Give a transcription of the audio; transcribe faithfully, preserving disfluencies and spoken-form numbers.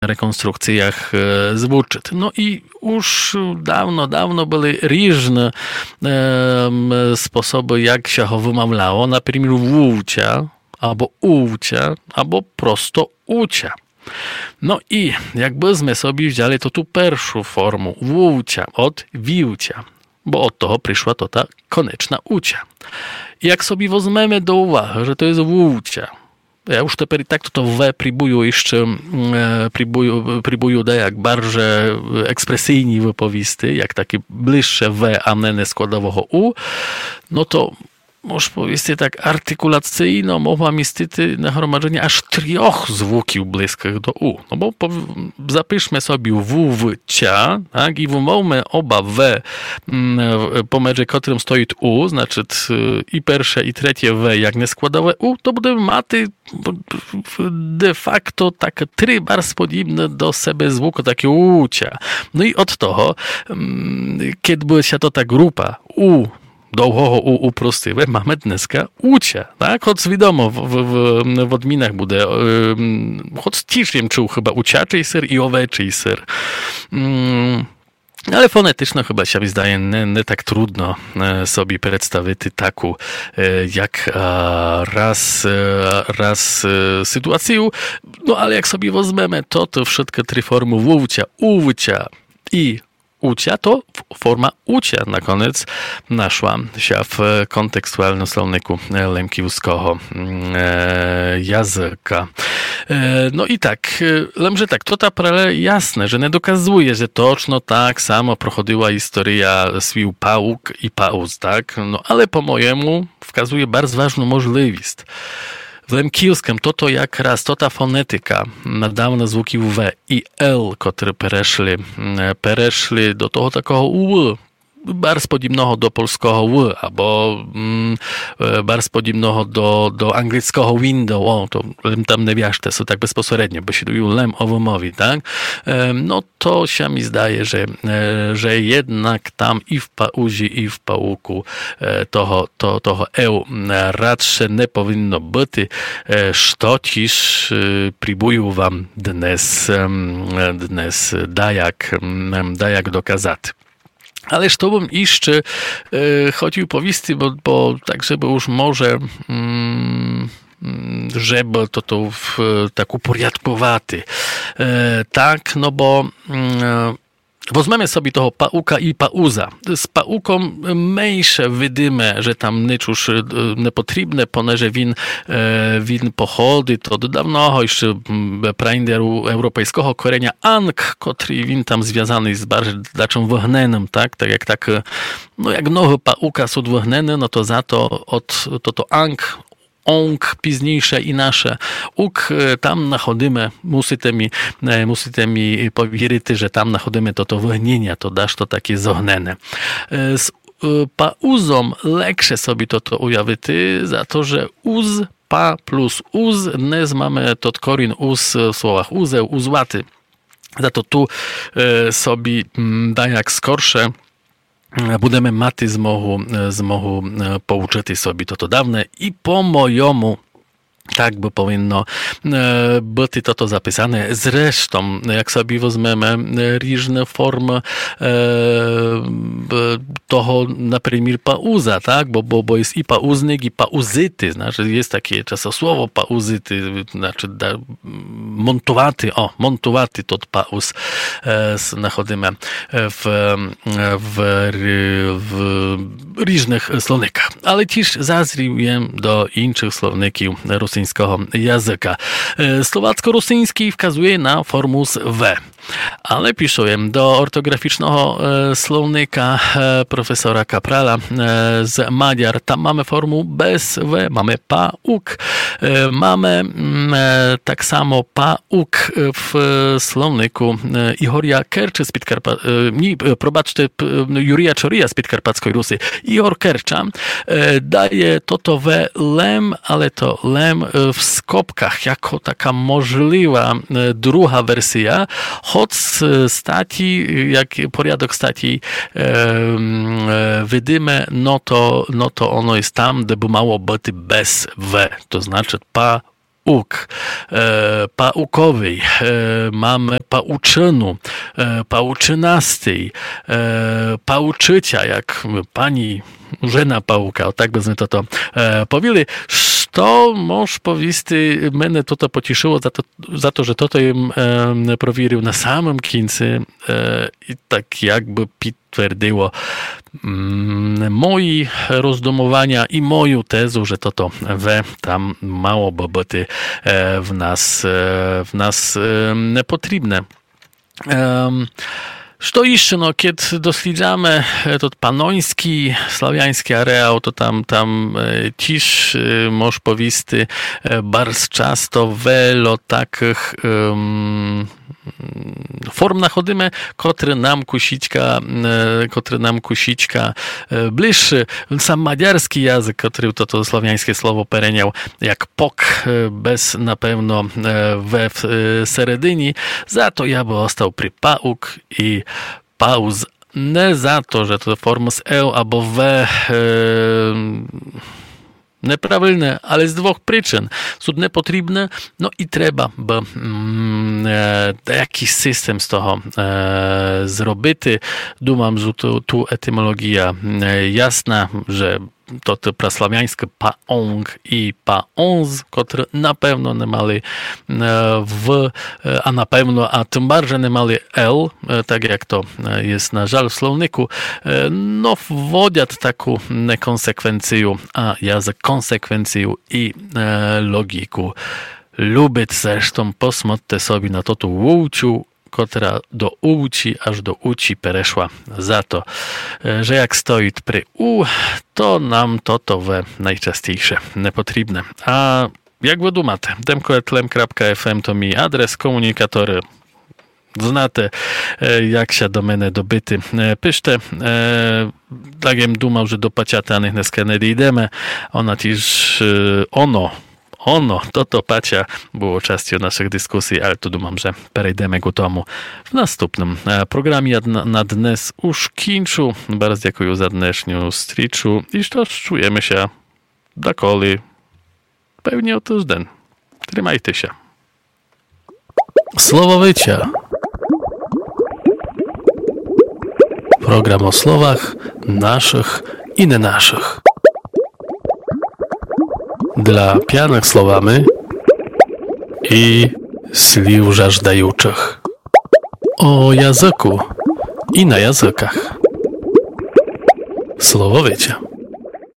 rekonstrukcjach звучит. No i już dawno, dawno były różne sposoby, jak się go wymawiało. Na przykład włócia, albo ucia, albo prosto ucia. No i jakbyśmy sobie wzięli to tu pierwszą formę włócia od wiłcia, bo od tego przyszła to ta konieczna ucia. I jak sobie weźmiemy do uwagi, że to jest włócia, ja już teraz tak to w próbuję jeszcze próbuję, próbuję jak bardziej ekspresyjnie wypowisty, jak takie bliższe w, a nie składowego u, no to może powiedzieć tak artykulacyjno, mowa niestety nagromadzenie aż trzech zwłókił bliskich do u. No bo zapiszmy sobie w, w, cia, tak, i wymówmy oba w, pomiędzy którym stoi u, znaczy i pierwsze i trzecie w, jak nie składowe u, to będziemy maty de facto takie trzy bardzo podobne do siebie zwłóki, takie ucia. No i od tego, kiedy by się to ta grupa u, długo u, uprostywe, mamy dneska ucia, tak? Choć wiadomo, w, w, w odminach będzie, yy, choć też wiem, czy chyba uciaczej ser i oweczej ser. Yy. Ale fonetycznie chyba się mi zdaje nie, nie tak trudno sobie przedstawić taką jak raz, raz sytuację. No ale jak sobie weźmiemy to, to wszystkie trzy formy włócia, ucia i ucia, to forma ucia na koniec naszła się w kontekstualnym słowniku lemkiewskiego języka. No i tak, lemże tak, to ta paralel jasne, że nie dokazuje, że toczno tak samo prochodziła historia swił pałuk i pauz, tak? No ale po mojemu wskazuje bardzo ważną możliwość. W lemkijskim to to jak raz, to ta fonetyka, nadawna zwłoki w i l, które pereszli, pereszli do toho takiego u, bardzo podobnego do polskiego w, albo mm, bardzo podobnego do, do angielskiego window, o, to tam nie wiesz, to są tak bezpośrednio, bo się tu lem owomowi, tak? No to się mi zdaje, że, że jednak tam i w pauzie, i w pałuku toho, to, toho eu raczej nie powinno być, co też próbuję wam dnes, dnes dajak, dajak dokazać. Ależ to bym jeszcze e, chodził powisty, bo, bo tak, żeby już może mm, żeby to to w, tak uporядkowaty. E, tak, no bo mm, weźmiemy sobie toho pauka i pauza. Z pauką mniejsze wydymy, że tam nyczuż niepotrzebne, ponieważ win, win pochody, to do dawno jeszcze prainderu europejskiego korenia ang, który win tam związany z bardziej daczą wognenem, tak? Tak jak tak, no jak nowy pauka są wogneny, no to za to od to to ang, ong, późniejsze i nasze. Uk, tam nachodzimy, musicie mi, musicie mi powiedzieć, że tam nachodzimy to to wognienia, to dasz to takie zognene. Z pauzą leksze sobie to to ujawić, za to, że uz, pa plus uz, dnes mamy to korin uz w słowach uzeł, uzłaty. Za to tu sobie da jak skorsze budeme mati z mohu, z mohu pouczyć sobie to to dawne i po mojemu tak by powinno być to to zapisane. Zresztą, jak sobie weźmiemy różne formy toho, na przykład pauza, tak? Bo, bo, bo jest i pauznik, i pauzyty. Znaczy jest takie czasosłowo pauzyty, znaczy da, montowaty, o, montowaty to pauz nachodzimy w, w, w różnych słownikach. Ale też zazriłem do innych słowników rosyjskich języka. Słowacko-rosyjski wskazuje na formus w. Ale piszę do ortograficznego słownika profesora Kaprala z Madziar. Tam mamy formu bez w, mamy pauk, mamy tak samo pauk w słowniku Ihoria Kerczy z Podkarpa... Nie, probaczcie, Jurija Czorija z Podkarpackiej Rusy. Ihor Kercza daje to to w lem, ale to lem w skobkach jako taka możliwa druga wersja, choć staci, jak porядок staci e, wydyme, no to, no to ono jest tam, gdzie by mało być bez w, to znaczy pa pałuk, e, pałkowej, e, mamy pałczynu, e, pałczynastej, e, pałczycia, jak pani żena pałka, o tak byśmy to to e, powiedzieli. To mąż powisty mnie to to pocieszyło za to, za to, że to to im e, prowirił na samym końcu e, i tak jakby potwierdziło mm, moi rozdumowania i moją tezu, że to to we tam mało boboty e, w nas, e, w nas e, potrzebne. E, Co jeszcze, no, kiedy doświadczamy to panoński, slawiański areał, to tam, tam e, cisz, e, mąż powisty, e, bardzo często wielo takich um, form nachodzimy, które nam kusićka, e, które nam kusićka e, bliższy. Sam madziarski język, który to, to sławiańskie słowo pereniał, jak pok, e, bez na pewno e, we w e, seredyni. Za to ja by ostał przy pałuk i pauz. Nie za to, że to forma z eu albo we e, neprawilne, ale z dwóch przyczyn. Są niepotrzebne, no i trzeba, bo mm, e, jakiś system z tego e, zrobity. Dumam, że tu, tu etymologia e, jasna, że to te praslawiańskie paong i paonz, które na pewno nie mali w, a na pewno, a tym bardziej nie mali l, tak jak to jest na żal w słowniku, no wwodzą taką nekonsekwencję, a język konsekwencję i logiku. Lubić zresztą posмотрите sobie na to tu łuciu, która do uci aż do uci pereszła za to, że jak stoi przy u, to nam to to we najczęstejsze niepotrzebne. A jak wy думаете? demko at lem kropka f m to mi adres, komunikatory znate, jak się do mnie dobyty pyszte. Tak jem dumał, że do paciatanych na skanedy ideme, ona też ono Ono, to to pacia było częścią naszych dyskusji, ale to dumam, że przejdziemy ku tomu w następnym programie. Na, na dnes już kończę. Bardzo dziękuję za dnešniu striczu i że czujemy się dakoli pewnie o tydzień. Trzymajcie się. Słowowycia. Program o słowach naszych i nie naszych. Dla pijanych słowami i sliw żażdajuczych. O języku i na językach. Słowowycia.